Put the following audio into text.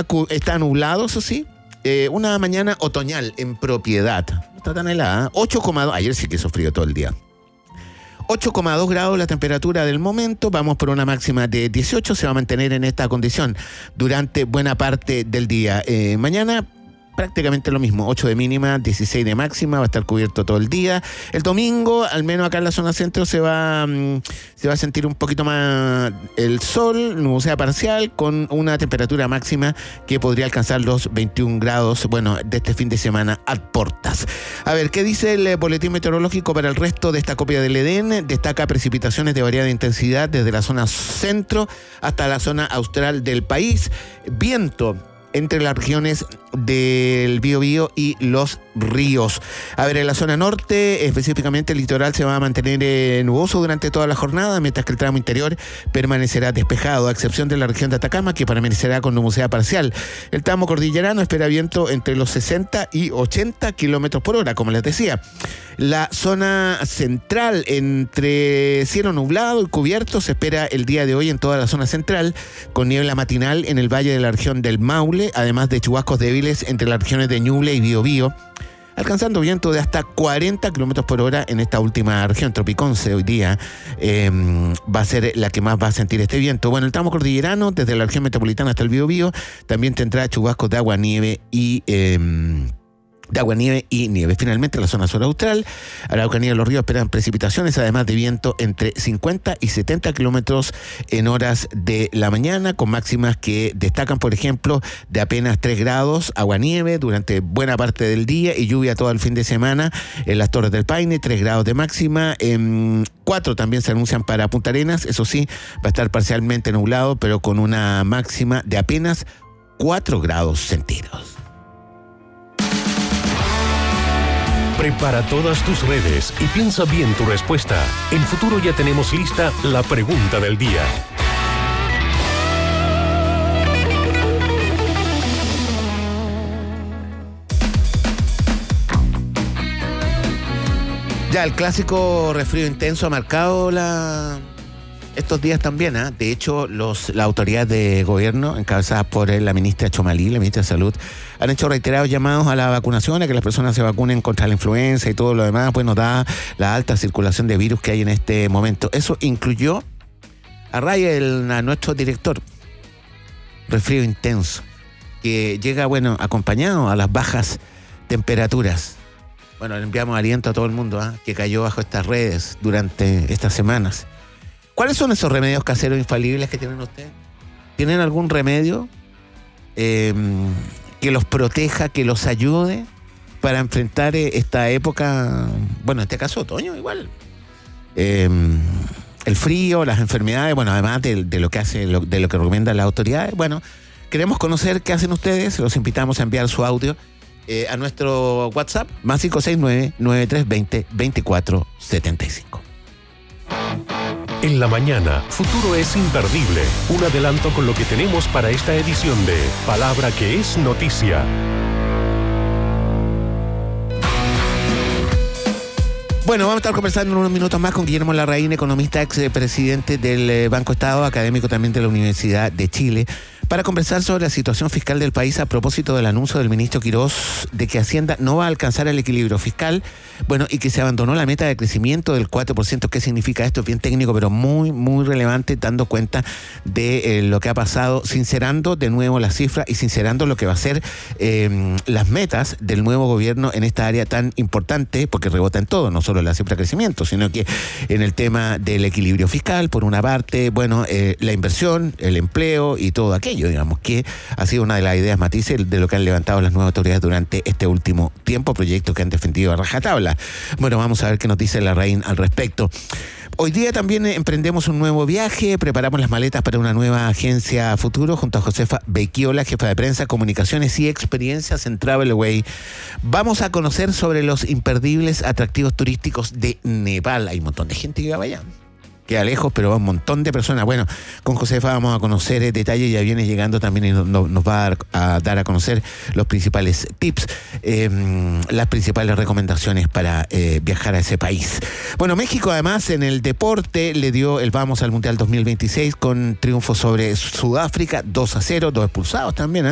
está nublado, eso sí. Una mañana otoñal en propiedad. No está tan helada. 8,2. Ayer sí que hizo frío todo el día. 8,2 grados la temperatura del momento. Vamos por una máxima de 18. Se va a mantener en esta condición durante buena parte del día. Mañana prácticamente lo mismo, 8 de mínima, 16 de máxima, va a estar cubierto todo el día. El domingo, al menos acá en la zona centro, se va a sentir un poquito más el sol, nubosidad parcial, con una temperatura máxima que podría alcanzar los 21 grados, bueno, de este fin de semana a portas. A ver, ¿qué dice el boletín meteorológico para el resto de esta copia del Edén? Destaca precipitaciones de variada intensidad desde la zona centro hasta la zona austral del país. Viento entre las regiones del Biobío y los ríos. A ver, en la zona norte, específicamente el litoral, se va a mantener nuboso durante toda la jornada, mientras que el tramo interior permanecerá despejado, a excepción de la región de Atacama, que permanecerá con nubosidad parcial. El tramo cordillerano espera viento entre los 60 y 80 kilómetros por hora, como les decía. La zona central, entre cielo nublado y cubierto, se espera el día de hoy en toda la zona central, con niebla matinal en el valle de la región del Maule, además de chubascos débiles entre las regiones de Ñuble y Biobío, alcanzando viento de hasta 40 kilómetros por hora en esta última región. Tropiconce hoy día va a ser la que más va a sentir este viento. Bueno, el tramo cordillerano, desde la región metropolitana hasta el Biobío, también tendrá chubascos de agua, nieve y nieve. Finalmente, la zona sur austral, Araucanía y los ríos esperan precipitaciones, además de viento entre 50 y 70 kilómetros en horas de la mañana, con máximas que destacan, por ejemplo, de apenas 3 grados, agua-nieve durante buena parte del día y lluvia todo el fin de semana en las Torres del Paine, 3 grados de máxima. 4 también se anuncian para Punta Arenas, eso sí, va a estar parcialmente nublado, pero con una máxima de apenas 4 grados centígrados. Prepara todas tus redes y piensa bien tu respuesta. En Futuro ya tenemos lista la pregunta del día. Ya, el clásico resfrío intenso ha marcado estos días también, ¿eh? De hecho, las autoridades de gobierno, encabezadas por la ministra Chomalí, la ministra de Salud, han hecho reiterados llamados a la vacunación, a que las personas se vacunen contra la influenza y todo lo demás, pues nos da la alta circulación de virus que hay en este momento. Eso incluyó a nuestro director, resfrío intenso, que llega, bueno, acompañado a las bajas temperaturas. Bueno, le enviamos aliento a todo el mundo, que cayó bajo estas redes durante estas semanas. ¿Cuáles son esos remedios caseros infalibles que tienen ustedes? ¿Tienen algún remedio que los proteja, que los ayude para enfrentar esta época, bueno, en este caso otoño igual? El frío, las enfermedades, bueno, además de lo que recomiendan las autoridades. Bueno, queremos conocer qué hacen ustedes, los invitamos a enviar su audio a nuestro WhatsApp, más 569-9320-2475. En la mañana, Futuro es imperdible. Un adelanto con lo que tenemos para esta edición de Palabra que es Noticia. Bueno, vamos a estar conversando en unos minutos más con Guillermo Larraín, economista, expresidente del Banco Estado, académico también de la Universidad de Chile, para conversar sobre la situación fiscal del país a propósito del anuncio del ministro Quirós de que Hacienda no va a alcanzar el equilibrio fiscal, bueno, y que se abandonó la meta de crecimiento del 4%. ¿Qué significa esto? Es bien técnico, pero muy, muy relevante, dando cuenta de lo que ha pasado, sincerando de nuevo las cifras y sincerando lo que va a ser las metas del nuevo gobierno en esta área tan importante, porque rebota en todo, no solo en la cifra de crecimiento, sino que en el tema del equilibrio fiscal, por una parte, bueno, la inversión, el empleo y todo aquello, digamos, que ha sido una de las ideas matices de lo que han levantado las nuevas autoridades durante este último tiempo, proyectos que han defendido a rajatabla. Bueno, vamos a ver qué nos dice Larraín al respecto. Hoy día también emprendemos un nuevo viaje, preparamos las maletas para una nueva agencia Futuro junto a Josefa Becchiola, jefa de prensa, comunicaciones y experiencias en Travelaway. Vamos a conocer sobre los imperdibles atractivos turísticos de Nepal. Hay un montón de gente que va allá. Queda lejos, pero va un montón de personas. Bueno, con Josefa vamos a conocer detalles, ya viene llegando también y nos va a dar a conocer los principales tips, las principales recomendaciones para viajar a ese país. Bueno, México además en el deporte le dio el vamos al Mundial 2026 con triunfo sobre Sudáfrica, 2-0, 2 expulsados también,